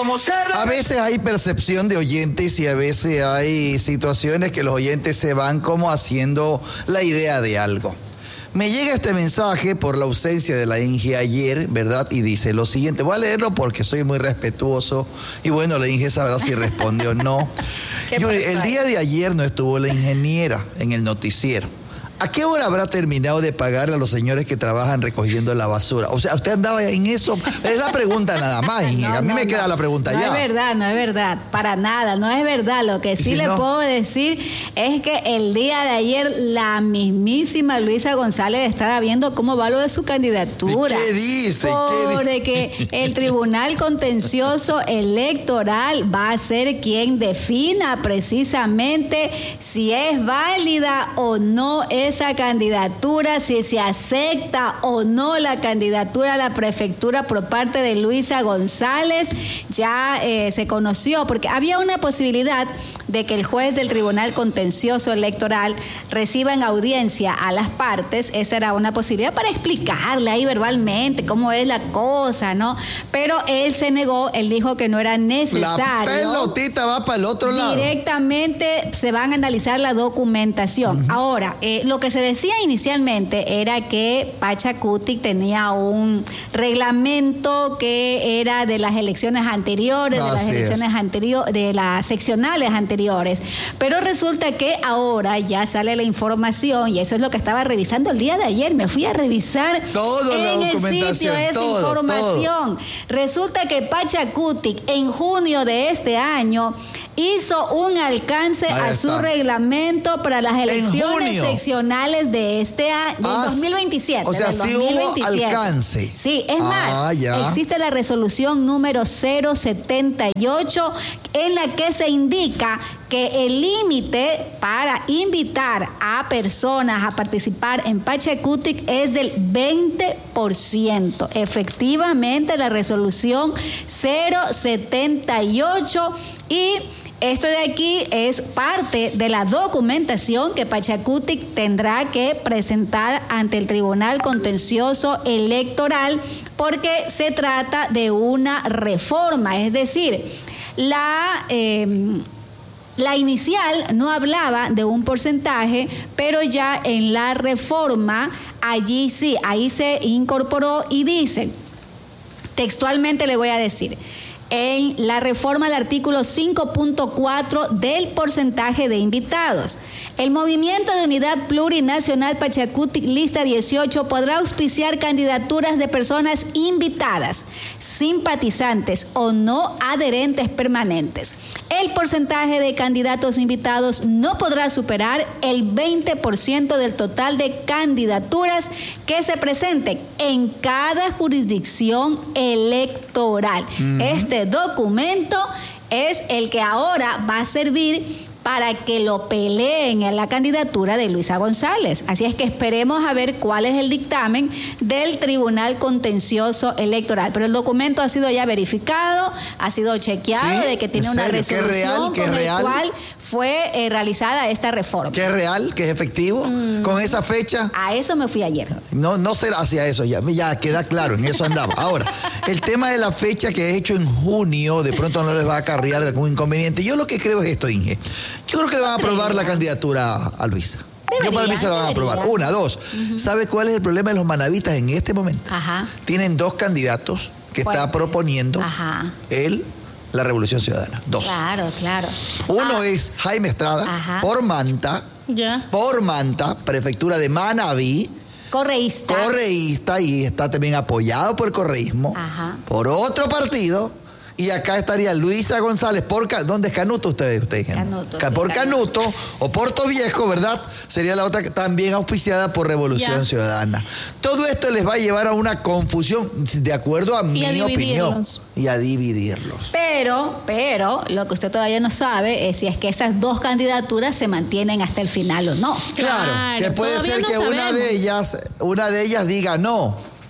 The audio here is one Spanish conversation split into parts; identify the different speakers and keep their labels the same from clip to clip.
Speaker 1: A veces hay percepción de oyentes y a veces hay situaciones que los oyentes se van como haciendo la idea de algo. Me llega este mensaje por la ausencia de la Inge ayer, ¿verdad? Y dice lo siguiente, voy a leerlo porque soy muy respetuoso y bueno, la Inge sabrá si responde o no. El día de ayer no estuvo la ingeniera en el noticiero. ¿A qué hora habrá terminado de pagar a los señores que trabajan recogiendo la basura? O sea, ¿usted andaba en eso? Es la pregunta nada más, Inge. A mí me queda la pregunta ya.
Speaker 2: No es verdad, para nada, no es verdad. Lo que sí le puedo decir es que el día de ayer la mismísima Luisa González estaba viendo cómo va lo de su candidatura.
Speaker 1: ¿Qué dice?
Speaker 2: Porque el Tribunal Contencioso Electoral va a ser quien defina precisamente si es válida o no esa candidatura, si se acepta o no la candidatura a la prefectura por parte de Luisa González. Ya se conoció, porque había una posibilidad de que el juez del Tribunal Contencioso Electoral reciba en audiencia a las partes. Esa era una posibilidad para explicarle ahí verbalmente cómo es la cosa, ¿no? Pero él se negó, él dijo que no era necesario.
Speaker 1: La pelotita va para el otro lado.
Speaker 2: Directamente se van a analizar la documentación. Ahora, lo que se decía inicialmente era que Pachacutic tenía un reglamento que era de las elecciones anteriores, de las seccionales anteriores. Pero resulta que ahora ya sale la información, y eso es lo que estaba revisando el día de ayer. Me fui a revisar
Speaker 1: toda la documentación,
Speaker 2: el sitio esa información. Resulta que Pachacutic en junio de este año hizo un alcance a su reglamento para las elecciones seccionales de este año, del 2027.
Speaker 1: O sea, sí hubo alcance.
Speaker 2: Sí, es más, existe la resolución número 078 en la que se indica que el límite para invitar a personas a participar en Pachacutic es del 20%. Efectivamente, la resolución 078 y esto de aquí es parte de la documentación que Pachacutic tendrá que presentar ante el Tribunal Contencioso Electoral, porque se trata de una reforma, es decir, la inicial no hablaba de un porcentaje, pero ya en la reforma, allí sí, ahí se incorporó y dice, textualmente le voy a decir, en la reforma del artículo 5.4 del porcentaje de invitados. El Movimiento de Unidad Plurinacional Pachacutic Lista 18 podrá auspiciar candidaturas de personas invitadas, simpatizantes o no adherentes permanentes. El porcentaje de candidatos invitados no podrá superar el 20% del total de candidaturas que se presenten en cada jurisdicción electoral. Este documento es el que ahora va a servir para que lo peleen en la candidatura de Luisa González. Así es que esperemos a ver cuál es el dictamen del Tribunal Contencioso Electoral. Pero el documento ha sido ya verificado, ha sido chequeado, de que tiene una resolución con el cual fue realizada esta reforma.
Speaker 1: ¿Que es real? ¿Que es efectivo? ¿Con esa fecha?
Speaker 2: A eso me fui ayer.
Speaker 1: No será hacia eso, ya queda claro, en eso andaba. Ahora, el tema de la fecha que he hecho en junio, de pronto no les va a acarrear algún inconveniente. Yo lo que creo es esto, Inge. Yo creo que le van a aprobar la candidatura a Luisa. Yo para mí se la van a aprobar. Una, dos. ¿Sabe cuál es el problema de los manavitas en este momento? Tienen dos candidatos que está proponiendo la Revolución Ciudadana. Dos.
Speaker 2: Claro.
Speaker 1: Uno es Jaime Estrada, por Manta, prefectura de Manabí. Correísta, y está también apoyado por el correísmo. Por otro partido. Y acá estaría Luisa González, ¿dónde es Canuto ustedes? Canuto o Puerto Viejo, ¿verdad? Sería la otra, también auspiciada por Revolución Ciudadana. Todo esto les va a llevar a una confusión, de acuerdo a mi opinión. Y a dividirlos.
Speaker 2: Pero, lo que usted todavía no sabe es si es que esas dos candidaturas se mantienen hasta el final o no.
Speaker 1: Claro, que puede ser que una de ellas diga no.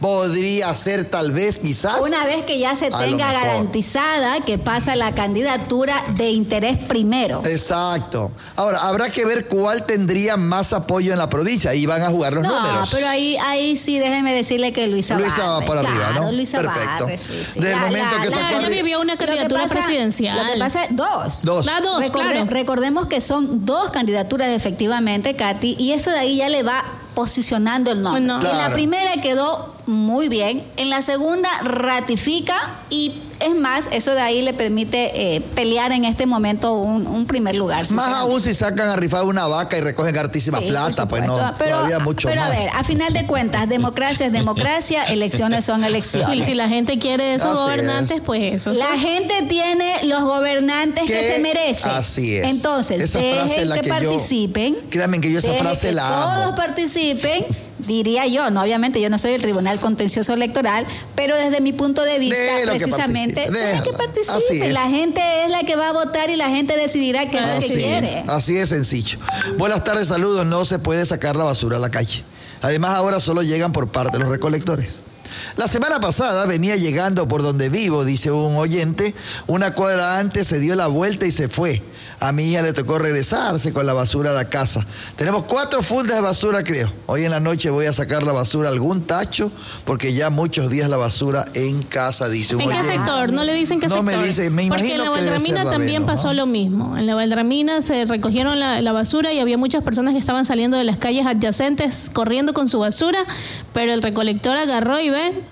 Speaker 1: Podría ser tal vez, quizás.
Speaker 2: Una vez que ya se tenga garantizada que pasa la candidatura de interés primero.
Speaker 1: Exacto. Ahora, habrá que ver cuál tendría más apoyo en la provincia. Ahí van a jugar los números.
Speaker 2: No, pero ahí sí, déjeme decirle que Luisa
Speaker 1: va por arriba, ¿no?
Speaker 2: Luisa
Speaker 1: Perfecto.
Speaker 2: Barres, sí.
Speaker 1: Desde el momento que sacó
Speaker 3: ella vivió una candidatura presidencial.
Speaker 2: Lo que pasa es dos.
Speaker 3: Claro.
Speaker 2: Recordemos que son 2 candidaturas efectivamente, Katy, y eso de ahí ya le va posicionando el nombre.
Speaker 3: No.
Speaker 1: Claro.
Speaker 2: En la primera quedó muy bien, en la segunda ratifica y es más, eso de ahí le permite pelear en este momento un primer lugar.
Speaker 1: Más aún si sacan a rifar una vaca y recogen hartísima plata, pues no, todavía mucho más.
Speaker 2: Pero a ver, a final de cuentas, democracia es democracia, elecciones son elecciones.
Speaker 3: Y si la gente quiere esos
Speaker 1: Así
Speaker 3: gobernantes,
Speaker 1: es.
Speaker 3: pues eso.
Speaker 2: La gente tiene los gobernantes que se merece.
Speaker 1: Así es.
Speaker 2: Entonces,
Speaker 1: Esa frase
Speaker 2: dejen
Speaker 1: es la
Speaker 2: que
Speaker 1: que yo-
Speaker 2: participen.
Speaker 1: Créanme que yo esa
Speaker 2: dejen
Speaker 1: frase
Speaker 2: que
Speaker 1: la amo.
Speaker 2: todos participen, diría yo, no, obviamente yo no soy el Tribunal Contencioso Electoral, pero desde mi punto de vista,
Speaker 1: Déjalo que
Speaker 2: precisamente,
Speaker 1: participe,
Speaker 2: dejen que
Speaker 1: déjalo. Así
Speaker 2: participen.
Speaker 1: es.
Speaker 2: La gente es la que va a votar y la gente decidirá qué es lo que quiere.
Speaker 1: Así de sencillo. Buenas tardes, saludos. No se puede sacar la basura a la calle. Además, ahora solo llegan por parte de los recolectores. La semana pasada venía llegando por donde vivo, dice un oyente, una cuadra antes se dio la vuelta y se fue. A mi hija le tocó regresarse con la basura a la casa. Tenemos 4 fundas de basura, creo. Hoy en la noche voy a sacar la basura a algún tacho porque ya muchos días la basura en casa, dice un
Speaker 3: ¿En qué
Speaker 1: oyente.
Speaker 3: sector? No le dicen qué
Speaker 1: No
Speaker 3: sector.
Speaker 1: me dice, me
Speaker 3: porque en
Speaker 1: imagino
Speaker 3: la
Speaker 1: que debe
Speaker 3: Valdramina
Speaker 1: ser
Speaker 3: también
Speaker 1: Ravelo,
Speaker 3: pasó
Speaker 1: ¿no?
Speaker 3: lo mismo. En la Valdramina se recogieron la basura y había muchas personas que estaban saliendo de las calles adyacentes corriendo con su basura, pero el recolector agarró y ve.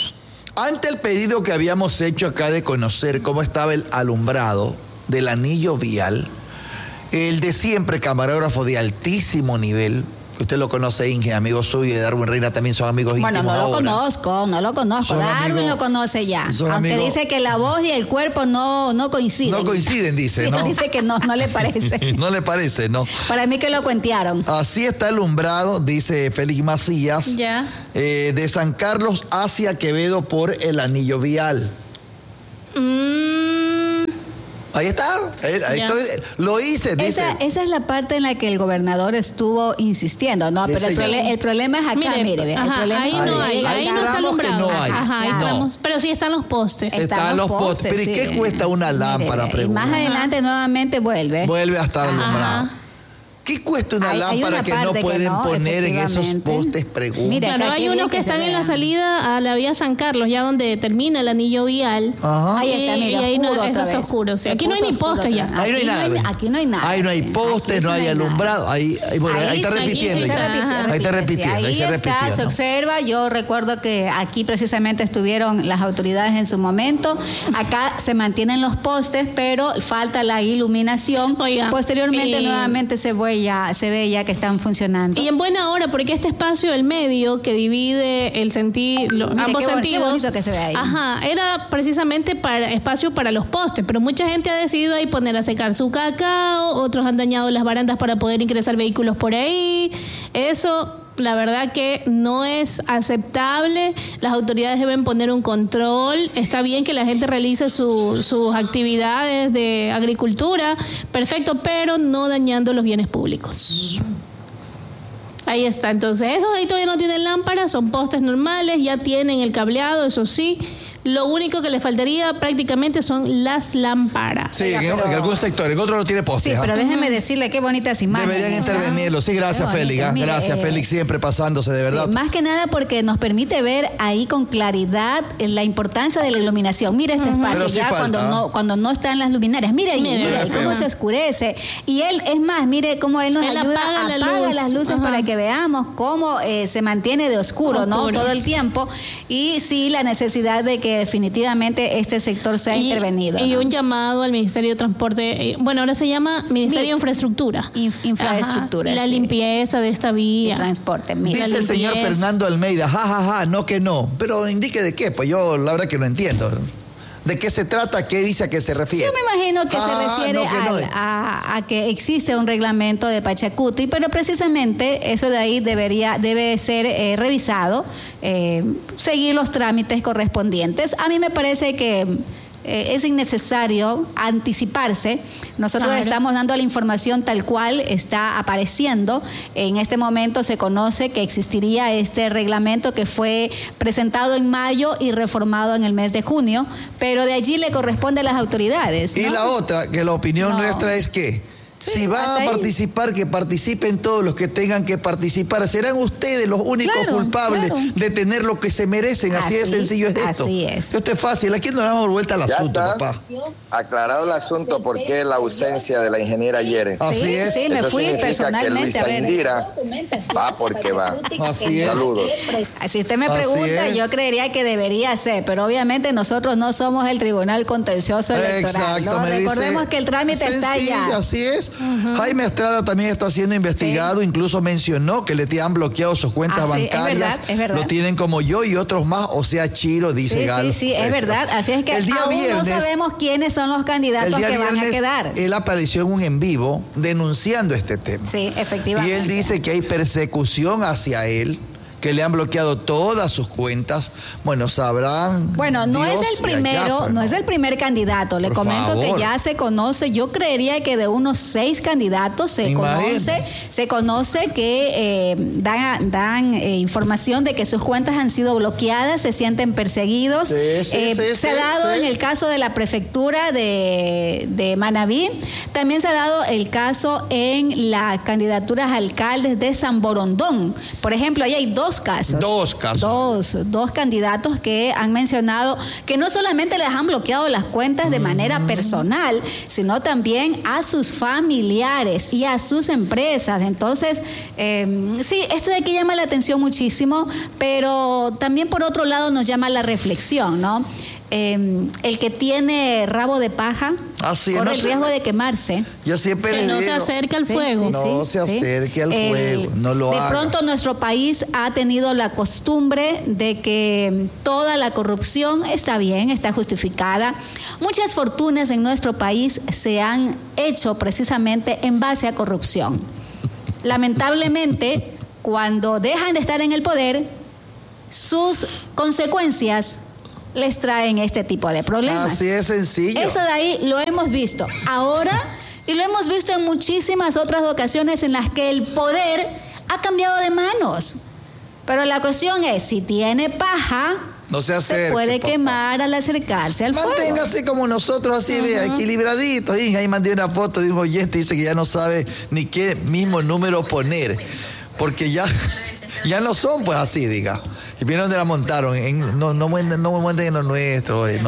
Speaker 1: Ante el pedido que habíamos hecho acá de conocer cómo estaba el alumbrado del anillo vial, el de siempre camarógrafo de altísimo nivel, que usted lo conoce, Inge, amigo suyo, y de Darwin Reina también son amigos íntimos.
Speaker 2: Bueno, no lo conozco.
Speaker 1: Son
Speaker 2: Darwin
Speaker 1: amigos-
Speaker 2: lo conoce ya.
Speaker 1: son
Speaker 2: Aunque
Speaker 1: amigos-
Speaker 2: dice que la voz y el cuerpo no coinciden.
Speaker 1: No coinciden, dice,
Speaker 2: Sí,
Speaker 1: ¿no?
Speaker 2: dice que no le parece.
Speaker 1: No le parece, ¿no?
Speaker 2: Para mí que lo cuentearon.
Speaker 1: Así está alumbrado, dice Félix Macías,
Speaker 3: Ya.
Speaker 1: De San Carlos hacia Quevedo por el anillo vial. Ahí está, ahí
Speaker 3: Ya.
Speaker 1: estoy, lo hice, dice.
Speaker 2: Esa es la parte en la que el gobernador estuvo insistiendo, ¿no?
Speaker 1: Sí,
Speaker 2: Pero
Speaker 1: señor.
Speaker 2: el problema es acá, mire, ve, el
Speaker 3: ajá,
Speaker 2: problema
Speaker 3: ahí no hay, ahí no está
Speaker 1: agarramos que
Speaker 3: alumbrado.
Speaker 1: no hay.
Speaker 3: Ajá, ahí
Speaker 1: No.
Speaker 3: estamos. Pero sí están los postes.
Speaker 1: Están los postes. Pero ¿y qué cuesta una lámpara,
Speaker 2: Y
Speaker 1: pregunta?
Speaker 2: más adelante nuevamente vuelve.
Speaker 1: Vuelve a estar
Speaker 3: Ajá.
Speaker 1: alumbrado. ¿Qué cuesta una
Speaker 2: Hay
Speaker 1: lámpara
Speaker 2: una
Speaker 1: que no
Speaker 2: parte que
Speaker 1: pueden
Speaker 2: no,
Speaker 1: poner en esos
Speaker 2: efectivamente.
Speaker 1: postes? Pregunta.
Speaker 2: Mire,
Speaker 3: Claro,
Speaker 2: acá
Speaker 3: hay
Speaker 2: qué
Speaker 3: unos
Speaker 2: bien
Speaker 3: que
Speaker 2: que se
Speaker 3: están en la
Speaker 2: vea.
Speaker 3: salida a la vía San Carlos, ya donde termina el anillo vial.
Speaker 1: Ajá.
Speaker 2: Ahí está, mira,
Speaker 3: y ahí no,
Speaker 2: oscuro
Speaker 3: eso
Speaker 2: otra
Speaker 3: está
Speaker 2: vez.
Speaker 3: oscuro. Sí.
Speaker 2: Se
Speaker 3: Aquí no hay
Speaker 2: puso
Speaker 3: ni
Speaker 2: oscuro
Speaker 3: postes
Speaker 2: otra
Speaker 3: ya.
Speaker 2: vez.
Speaker 1: Ahí no hay nada.
Speaker 2: Aquí no hay nada.
Speaker 1: Ahí no hay
Speaker 2: Aquí
Speaker 1: postes, no hay
Speaker 2: nada.
Speaker 1: alumbrado. Ahí está
Speaker 3: sí,
Speaker 1: repitiendo.
Speaker 3: aquí sí
Speaker 1: Ahí
Speaker 3: está.
Speaker 1: está repitiendo.
Speaker 2: Ahí
Speaker 1: Ahí se
Speaker 2: está,
Speaker 1: repitió,
Speaker 2: se
Speaker 1: ¿no?
Speaker 2: observa. Yo recuerdo que aquí precisamente estuvieron las autoridades en su momento. Acá se mantienen los postes, pero falta la iluminación.
Speaker 3: Oiga,
Speaker 2: Posteriormente nuevamente se ve ya que están funcionando.
Speaker 3: Y en buena hora, porque este espacio del medio que divide el sentido,
Speaker 2: Mire,
Speaker 3: ambos
Speaker 2: qué
Speaker 3: sentidos,
Speaker 2: bonito que se ve ahí.
Speaker 3: ajá, era precisamente para espacio para los postes, pero mucha gente ha decidido ahí poner a secar su cacao, otros han dañado las barandas para poder ingresar vehículos por ahí. Eso, la verdad que no es aceptable. Las autoridades deben poner un control. Está bien que la gente realice sus actividades de agricultura, perfecto, pero no dañando los bienes públicos. Ahí está, entonces esos ahí todavía no tienen lámparas, son postes normales, ya tienen el cableado, eso sí. Lo único que le faltaría prácticamente son las lámparas.
Speaker 1: Sí, en algún sector, en otro no tiene postes.
Speaker 2: Sí,
Speaker 1: ¿ah?
Speaker 2: pero déjeme decirle qué bonitas imágenes.
Speaker 1: Deberían intervenirlo. Sí, gracias,
Speaker 2: Qué
Speaker 1: Félix.
Speaker 2: bonito. Mire,
Speaker 1: Gracias, Félix, siempre pasándose, de verdad.
Speaker 2: Sí, más que nada porque nos permite ver ahí con claridad la importancia de la iluminación. Mira este espacio
Speaker 1: Pero sí
Speaker 2: ya
Speaker 1: falta,
Speaker 2: cuando no están las luminarias. Mire ahí,
Speaker 3: Mire,
Speaker 2: mire ahí cómo se oscurece. Y él, es más, mire cómo él nos
Speaker 3: Él
Speaker 2: ayuda
Speaker 3: apaga la
Speaker 2: apaga
Speaker 3: luz.
Speaker 2: las luces
Speaker 3: Ajá.
Speaker 2: para que veamos cómo se mantiene de oscuro, ¿no?
Speaker 3: Oscuro.
Speaker 2: Todo el tiempo. Y sí, la necesidad de que definitivamente este sector sea intervenido.
Speaker 3: Y
Speaker 2: ¿no?
Speaker 3: un llamado al Ministerio de Transporte, bueno, ahora se llama Ministerio de
Speaker 2: MIT.
Speaker 3: Infraestructura.
Speaker 2: Infraestructura,
Speaker 3: La
Speaker 2: sí.
Speaker 3: limpieza de esta
Speaker 2: Y
Speaker 3: vía.
Speaker 2: transporte. Mira.
Speaker 1: Dice el señor
Speaker 3: limpieza.
Speaker 1: Fernando Almeida, ja, no que no. Pero indique de qué, pues yo la verdad que no entiendo. ¿De qué se trata? ¿Qué dice a qué se refiere?
Speaker 2: Yo me imagino que se refiere
Speaker 1: no, que no.
Speaker 2: a que existe un reglamento de Pachacuti, pero precisamente eso de ahí debe ser revisado, seguir los trámites correspondientes. A mí me parece que es innecesario anticiparse. Nosotros estamos dando la información tal cual está apareciendo. En este momento se conoce que existiría este reglamento que fue presentado en mayo y reformado en el mes de junio, pero de allí le corresponde a las autoridades, ¿no?
Speaker 1: Y la otra, que la opinión nuestra es que si van a participar, que participen todos los que tengan que participar. Serán ustedes los únicos culpables de tener lo que se merecen. Así de sencillo es esto.
Speaker 2: Así es.
Speaker 1: Esto es fácil. Aquí no le damos vuelta al asunto, papá.
Speaker 4: Aclarado el asunto, ¿por qué la ausencia de la ingeniera Yere?
Speaker 1: Así es.
Speaker 2: Sí, me fui personalmente
Speaker 4: a ver. Indira va porque va.
Speaker 1: Así es.
Speaker 4: Saludos.
Speaker 2: Si usted me pregunta, yo creería que debería ser, pero obviamente nosotros no somos el Tribunal Contencioso Electoral.
Speaker 1: Exacto.
Speaker 2: Recordemos que el trámite está allá.
Speaker 1: Así es. Jaime Estrada también está siendo investigado, incluso mencionó que le han bloqueado sus cuentas bancarias.
Speaker 2: Es verdad.
Speaker 1: Lo tienen como yo y otros más, o sea, Chiro, dice Gal.
Speaker 2: Sí, es verdad. Así es que
Speaker 1: el día
Speaker 2: aún
Speaker 1: viernes,
Speaker 2: no sabemos quiénes son los candidatos que van a quedar.
Speaker 1: Él apareció en un en vivo denunciando este tema.
Speaker 2: Sí, efectivamente.
Speaker 1: Y él dice que hay persecución hacia él, que le han bloqueado todas sus cuentas. Bueno, sabrán.
Speaker 2: Bueno, no
Speaker 1: Dios
Speaker 2: es el primero, no es el primer candidato. Le comento que ya se conoce. Yo creería que de unos 6 candidatos se conoce que dan información de que sus cuentas han sido bloqueadas, se sienten perseguidos. Se ha dado en el caso de la prefectura de Manabí. También se ha dado el caso en las candidaturas a alcaldes de San Borondón. Por ejemplo, ahí hay dos casos. Dos candidatos que han mencionado que no solamente les han bloqueado las cuentas de manera personal, sino también a sus familiares y a sus empresas. Entonces, sí, esto de aquí llama la atención muchísimo, pero también por otro lado nos llama la reflexión, ¿no? El que tiene rabo de paja corre el riesgo de quemarse.
Speaker 1: Yo siempre le digo,
Speaker 3: no se acerca al fuego.
Speaker 1: No se acerque al fuego, no lo haga.
Speaker 2: De pronto nuestro país ha tenido la costumbre de que toda la corrupción está bien, está justificada. Muchas fortunas en nuestro país se han hecho precisamente en base a corrupción. Lamentablemente, cuando dejan de estar en el poder, sus consecuencias les traen este tipo de problemas.
Speaker 1: Así es sencillo.
Speaker 2: Eso de ahí lo hemos visto ahora y lo hemos visto en muchísimas otras ocasiones en las que el poder ha cambiado de manos. Pero la cuestión es, si tiene paja,
Speaker 1: no se acerque,
Speaker 2: puede quemar al acercarse al fuego.
Speaker 1: Manténgase como nosotros, así, vea, equilibradito. Ahí mandé una foto de un oyente, dice que ya no sabe ni qué mismo número poner. Porque ya no son pues así, diga. Y viene donde la montaron. No muenten en lo nuestro. A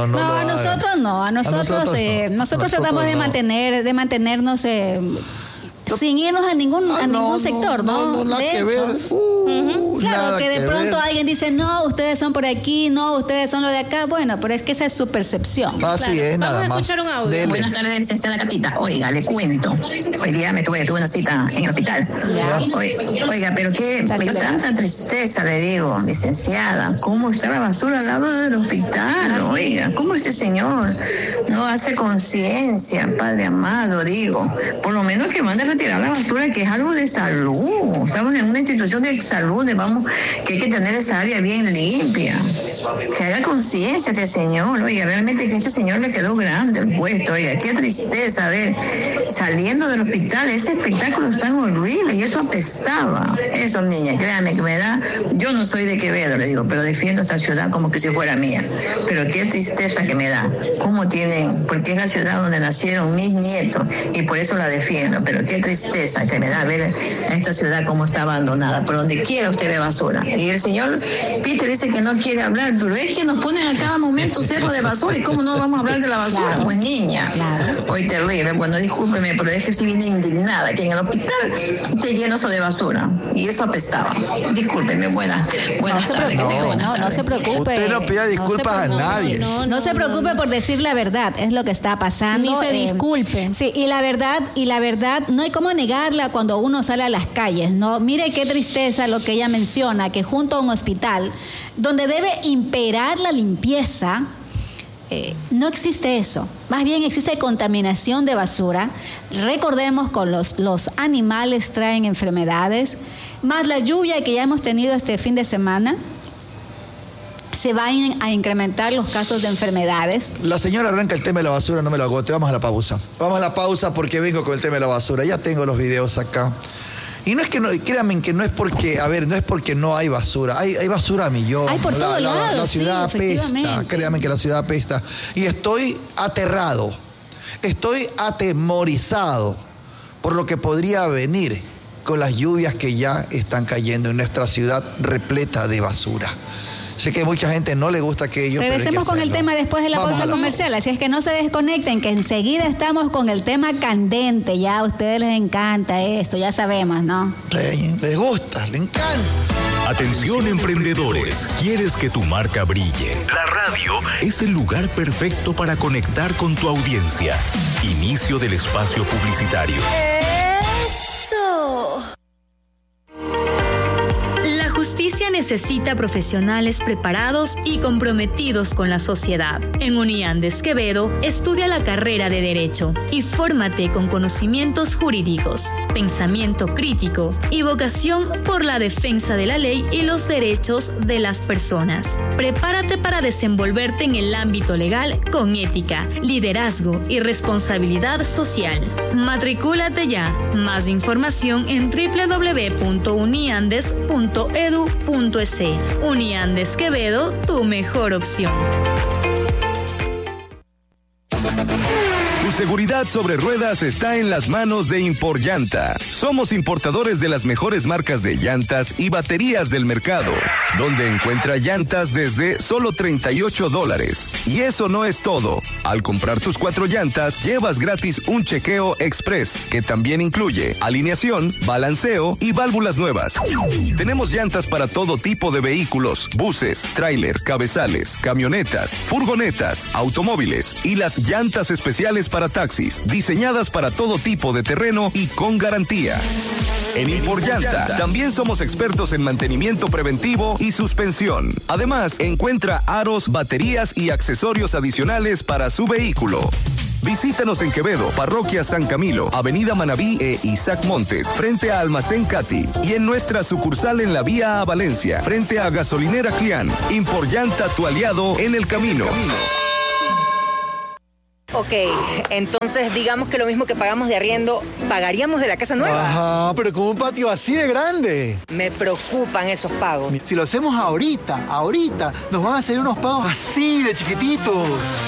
Speaker 1: nosotros tratamos de mantenernos sin irnos a ningún sector, ¿no? Nada que ver.
Speaker 2: Claro, que de pronto alguien dice, no, ustedes son por aquí, no, ustedes son lo de acá. Bueno, pero es que esa es su percepción.
Speaker 1: Así es, nada más.
Speaker 3: Vamos a escuchar un audio.
Speaker 5: Dele. Buenas tardes, licenciada Catita. Oiga, le cuento. Hoy día tuve una cita en el hospital. Oiga, pero qué, me dio tanta tristeza, le digo, licenciada. ¿Cómo está la basura al lado del hospital? Oiga, ¿cómo este señor no hace conciencia, Padre amado? Digo, por lo menos que mande a retirar la basura, que es algo de salud. Estamos en una institución de salud, que hay que tener esa área bien limpia. Que haga conciencia este señor. Oiga, realmente que este señor le quedó grande el puesto. Oiga, qué tristeza ver saliendo del hospital ese espectáculo tan horrible, y eso apestaba. Eso, niña, créame que me da. Yo no soy de Quevedo, le digo, pero defiendo esta ciudad como que si fuera mía. Pero qué tristeza que me da. Cómo tienen, porque es la ciudad donde nacieron mis nietos y por eso la defiendo. Pero qué tristeza que me da ver a esta ciudad como está abandonada. Por donde quiera usted ve basura. Y el señor Peter dice que no quiere hablar, pero es que nos ponen a cada momento cerro de basura, y cómo no vamos a hablar de la basura. Claro. Pues niña, hoy terrible. Bueno, discúlpeme, pero es que sí vine indignada que en el hospital se llenó eso de basura y eso apestaba. Discúlpeme, buenas tardes.
Speaker 2: No se preocupe.
Speaker 1: Usted no pida disculpas a nadie.
Speaker 2: No se preocupe por decir la verdad, es lo que está pasando.
Speaker 3: Ni se disculpe.
Speaker 2: Sí, y la verdad no hay cómo negarla cuando uno sale a las calles, ¿no? Mire qué tristeza lo que ella menciona, que junto a un hospital donde debe imperar la limpieza, no existe eso. Más bien existe contaminación de basura. Recordemos que los animales traen enfermedades, más la lluvia que ya hemos tenido este fin de semana. se van a incrementar los casos de enfermedades.
Speaker 1: La señora arranca el tema de la basura, no me lo agote. Vamos a la pausa. Vamos a la pausa porque vengo con el tema de la basura. Ya tengo los videos acá. Y no es que no, créanme que no es porque, no es porque no hay basura. Hay basura a millón.
Speaker 2: Hay por todos lados.
Speaker 1: La ciudad apesta. Créanme que la ciudad apesta. Y estoy aterrado. Estoy atemorizado por lo que podría venir con las lluvias que ya están cayendo en nuestra ciudad repleta de basura. Sé que a mucha gente no le gusta aquello.
Speaker 2: Regresemos con el tema después de la pausa comercial, así es que no se desconecten, que enseguida estamos con el tema candente. Ya a ustedes les encanta esto, ya sabemos, ¿no?
Speaker 1: Sí, les gusta, les encanta.
Speaker 6: Atención emprendedores, ¿quieres que tu marca brille? La radio es el lugar perfecto para conectar con tu audiencia. Inicio del espacio publicitario.
Speaker 7: ¡Eso! La justicia necesita profesionales preparados y comprometidos con la sociedad. En Uniandes Quevedo, estudia la carrera de Derecho y fórmate con conocimientos jurídicos, pensamiento crítico y vocación por la defensa de la ley y los derechos de las personas. Prepárate para desenvolverte en el ámbito legal con ética, liderazgo y responsabilidad social. Matricúlate ya. Más información en www.uniandes.edu.es. Uniandes Quevedo, tu mejor opción.
Speaker 6: Tu seguridad sobre ruedas está en las manos de Imporllanta. Somos importadores de las mejores marcas de llantas y baterías del mercado, donde encuentra llantas desde solo $38. Y eso no es todo. Al comprar tus 4 llantas, llevas gratis un chequeo express, que también incluye alineación, balanceo y válvulas nuevas. Tenemos llantas para todo tipo de vehículos, buses, tráiler, cabezales, camionetas, furgonetas, automóviles y las llantas especiales para taxis, diseñadas para todo tipo de terreno y con garantía. En Imporllanta también somos expertos en mantenimiento preventivo y suspensión. Además, encuentra aros, baterías y accesorios adicionales para su vehículo. Visítanos en Quevedo, Parroquia San Camilo, Avenida Manabí e Isaac Montes, frente a Almacén Cati, y en nuestra sucursal en la vía a Valencia, frente a Gasolinera Clián. Imporllanta, tu aliado en el camino.
Speaker 8: Ok, entonces digamos que lo mismo que pagamos de arriendo, pagaríamos de la casa nueva.
Speaker 9: Ajá, pero con un patio así de grande.
Speaker 8: Me preocupan esos pagos.
Speaker 9: Si lo hacemos ahorita, nos van a hacer unos pagos así de chiquititos.